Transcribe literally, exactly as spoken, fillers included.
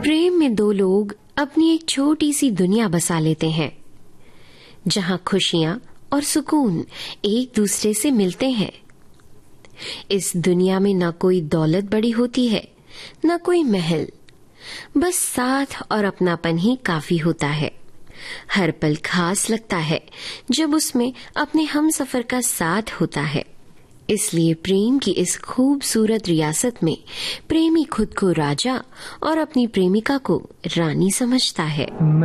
प्रेम में दो लोग अपनी एक छोटी सी दुनिया बसा लेते हैं, जहां खुशियां और सुकून एक दूसरे से मिलते हैं। इस दुनिया में न कोई दौलत बड़ी होती है, न कोई महल, बस साथ और अपनापन ही काफी होता है। हर पल खास लगता है जब उसमें अपने हमसफर का साथ होता है। इसलिए प्रेम की इस खूबसूरत रियासत में प्रेमी खुद को राजा और अपनी प्रेमिका को रानी समझता है।